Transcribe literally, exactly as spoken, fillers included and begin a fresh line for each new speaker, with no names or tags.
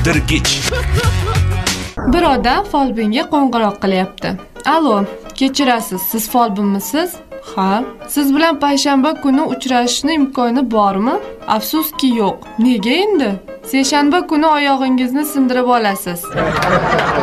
Dirgich.
Bir odam folbinga qo'ng'iroq qilyapti. Alo, kechirasiz, siz folbinmisiz? Ha, siz bilan payshanba kuni uchrashishning imkoni bormi? Afsuski yo'q. Nega endi? Seshanba kuni oyog'ingizni sindirib olasiz.